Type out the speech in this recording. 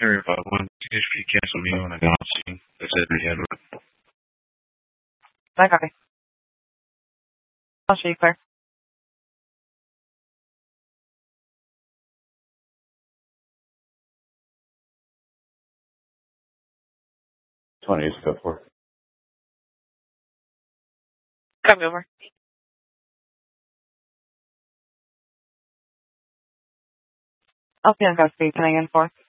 Area 51, if you cancel me on a scene that said we had. I copy. I'll show you, Claire. Is go for. Copy over. I'll see on Ghost Street, coming in for.